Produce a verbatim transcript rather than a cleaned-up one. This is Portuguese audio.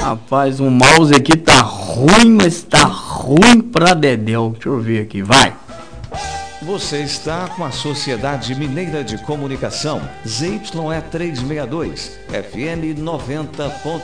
Rapaz, o mouse aqui tá ruim, mas tá ruim pra dedéu. Deixa eu ver aqui, vai. Você está com a Sociedade Mineira de Comunicação, Z Y E trezentos e sessenta e dois, F M noventa ponto